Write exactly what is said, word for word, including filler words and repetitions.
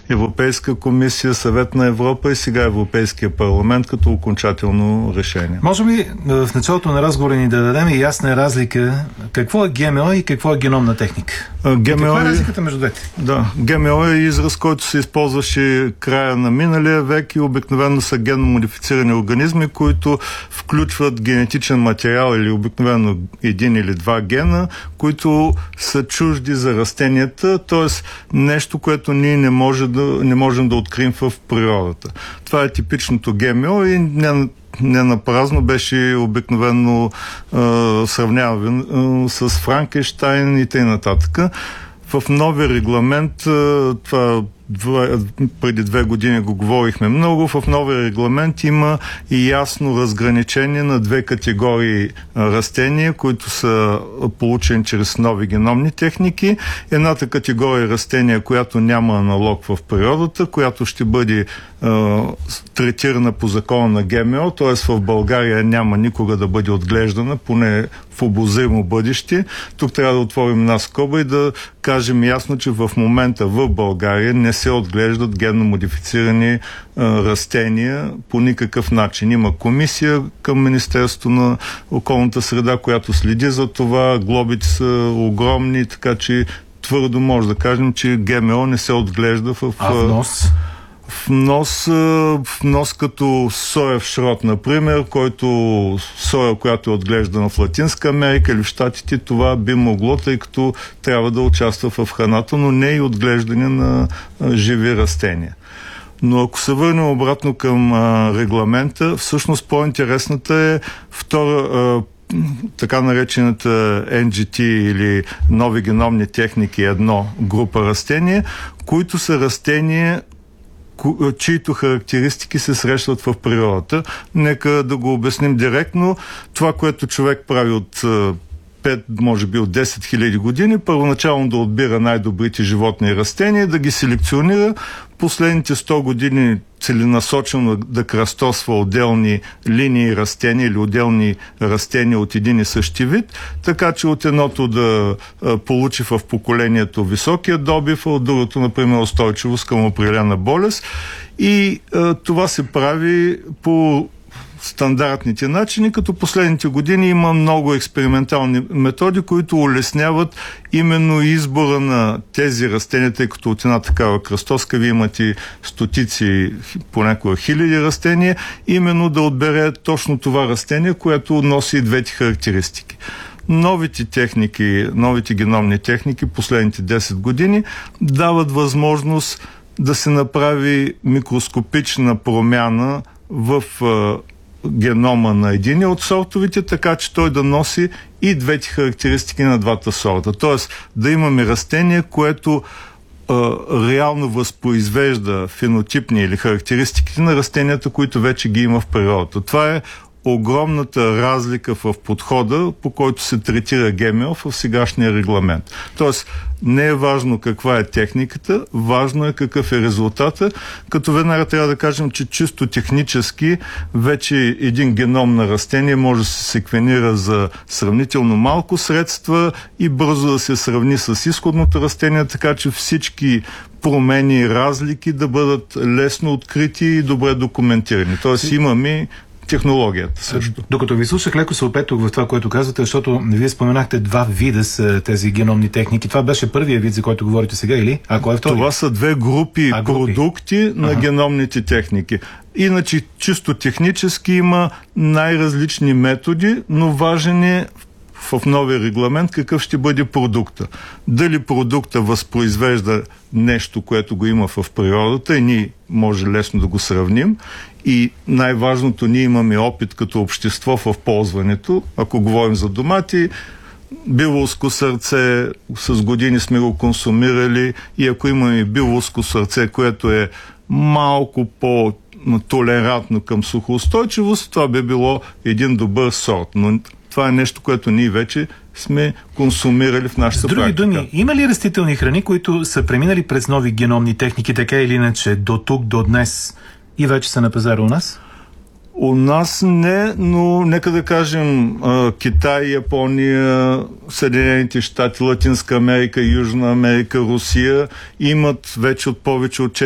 Европейска комисия, Съвет на Европа и сега Европейския парламент като окончателно решение. Можем ли в началото на разговора ни да дадем ясна разлика какво е ГМО и какво е геномна техника? ГМО каква е е разликата между двете? Да, ГМО е израз, който се използваше края на миналия век и обикновено са генно модифицирани организми, които включват генетичен материал или обикновено един или два гена, които са чужди за растенията, т.е. нещо, което ние не, може да, не можем да открием в природата. Това е типичното ГМО и не, не напразно беше обикновено сравняван с Франкенщайн и т.н. В новия регламент, това преди две години го говорихме много, в новия регламент има и ясно разграничение на две категории растения, които са получени чрез нови геномни техники. Едната категория растения, която няма аналог в природата, която ще бъде е, третирана по закона на ГМО, т.е. в България няма никога да бъде отглеждана, поне в обозримо бъдеще. Тук трябва да отворим една скоба и да кажем ясно, че в момента в България не се отглеждат генно модифицирани а, растения по никакъв начин. Има комисия към Министерството на околната среда, която следи за това. Глобите са огромни, така че твърдо може да кажем, че ГМО не се отглежда в... А внос? Внос, внос като соев шрот, например, който соя, която е отглеждана в Латинска Америка или в Щатите, това би могло, тъй като трябва да участва в храната, но не и отглеждане на живи растения. Но ако се върнем обратно към а, регламента, всъщност по-интересната е втора а, така наречената Ен Джи Ти или нови геномни техники едно група растения, които са растения, чието характеристики се срещат в природата. Нека да го обясним директно. Това, което човек прави от пет, може би от десет хиляди години, първоначално да отбира най-добрите животни и растения, да ги селекционира, последните сто години целенасочено да кръстосва отделни линии растения или отделни растения от един и същи вид, така че от едното да а, получи в поколението високия добив, а от другото, например, устойчивост към определена болест. И а, това се прави по стандартните начини, като последните години има много експериментални методи, които улесняват именно избора на тези растения, тъй като от една такава кръстоска ви имате стотици, понякога хиляди растения, именно да отбере точно това растение, което носи и двете характеристики. Новите техники, новите геномни техники, последните десет години дават възможност да се направи микроскопична промяна в генома на един от сортовите, така че той да носи и двете характеристики на двата сорта. Тоест да имаме растение, което а, реално възпроизвежда фенотипни или характеристиките на растенията, които вече ги има в природата. Това е огромната разлика в подхода, по който се третира ГМО в сегашния регламент. Тоест, не е важно каква е техниката, важно е какъв е резултата, като веднага трябва да кажем, че чисто технически вече един геном на растение може да се секвенира за сравнително малко средства и бързо да се сравни с изходното растение, така че всички промени и разлики да бъдат лесно открити и добре документирани. Тоест, имаме технологията също. Докато ви слушах, леко се оплетох в това, което казвате, защото вие споменахте два вида с тези геномни техники. Това беше първия вид, за който говорите сега, или? А кой е втори? Това са две групи, а, групи. продукти на ага. геномните техники. Иначе, чисто технически има най-различни методи, но важен е в новия регламент какъв ще бъде продукта. Дали продукта възпроизвежда нещо, което го има в природата и ние може лесно да го сравним. И най-важното, ние имаме опит като общество в ползването. Ако говорим за домати, биловско сърце, с години сме го консумирали, и ако имаме биловско сърце, което е малко по-толерантно към сухоустойчивост, това би било един добър сорт. Но това е нещо, което ние вече сме консумирали в нашата практика. С други думи, има ли растителни храни, които са преминали през нови геномни техники, така или иначе, до тук, до днес и вече са на пазара у нас? У нас не, но нека да кажем Китай, Япония, Съединените щати, Латинска Америка, Южна Америка, Русия имат вече от повече от